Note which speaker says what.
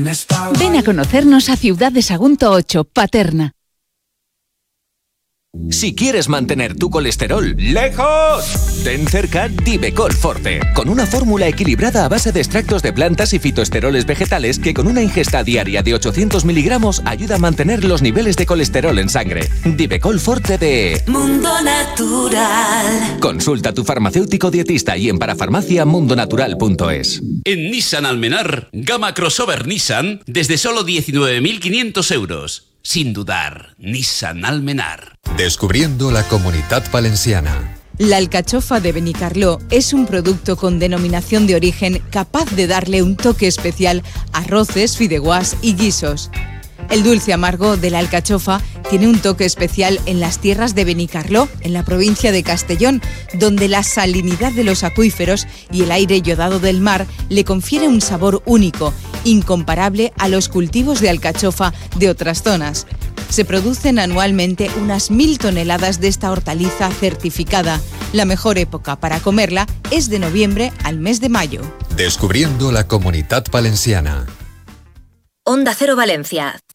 Speaker 1: Ven a conocernos a Ciudad de Sagunto 8, Paterna.
Speaker 2: Si quieres mantener tu colesterol lejos, ten cerca Divecol Forte, con una fórmula equilibrada a base de extractos de plantas y fitoesteroles vegetales que con una ingesta diaria de 800 miligramos ayuda a mantener los niveles de colesterol en sangre. Divecol Forte de
Speaker 3: Mundo Natural.
Speaker 2: Consulta a tu farmacéutico dietista y en parafarmaciamundonatural.es.
Speaker 4: En Nissan Almenar, gama crossover Nissan desde solo 19.500 euros. Sin dudar, Nissan Almenar.
Speaker 5: Descubriendo la Comunitat Valenciana.
Speaker 6: La alcachofa de Benicarló es un producto con denominación de origen capaz de darle un toque especial a arroces, fideuás y guisos. El dulce amargo de la alcachofa tiene un toque especial en las tierras de Benicarló, en la provincia de Castellón, donde la salinidad de los acuíferos y el aire yodado del mar le confiere un sabor único, incomparable a los cultivos de alcachofa de otras zonas. Se producen anualmente unas 1.000 toneladas de esta hortaliza certificada. La mejor época para comerla es de noviembre al mes de mayo.
Speaker 5: Descubriendo la Comunitat Valenciana.
Speaker 7: Onda Cero Valencia,